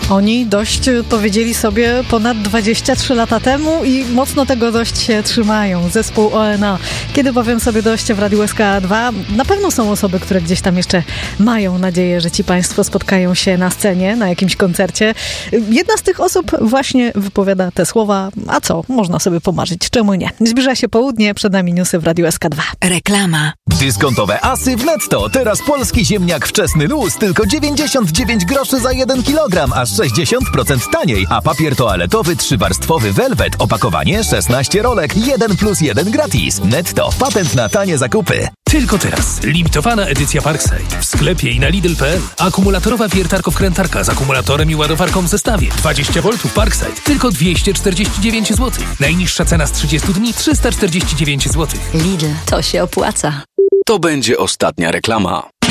Oni dość powiedzieli sobie ponad 23 lata temu i mocno tego dość się trzymają. Zespół ONA. Kiedy powiem sobie dość w Radiu SK2, na pewno są osoby, które gdzieś tam jeszcze mają nadzieję, że ci państwo spotkają się na scenie, na jakimś koncercie. Jedna z tych osób właśnie wypowiada te słowa, a co, można sobie pomarzyć, czemu nie? Zbliża się południe, przed nami newsy w Radiu SK2. Reklama. Dyskontowe asy w Netto. Teraz polski ziemniak wczesny luz tylko 99 groszy za 1 kilogram, aż 60% taniej. A papier toaletowy 3-warstwowy Velvet, opakowanie 16 rolek, 1+1 gratis. Netto. Patent na tanie zakupy. Tylko teraz. Limitowana edycja Parkside. W sklepie i na Lidl.pl. Akumulatorowa wiertarko-wkrętarka z akumulatorem i ładowarką w zestawie. 20 V Parkside. Tylko 249 zł. Najniższa cena z 30 dni 349 zł. Lidl. To się opłaca. To będzie ostatnia reklama.